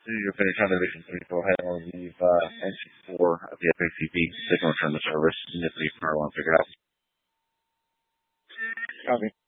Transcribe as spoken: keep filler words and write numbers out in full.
So you're finished on Division three. Go ahead and leave uh, entry four of the F A C P. Signal return to service. And if the power line figured out. Copy.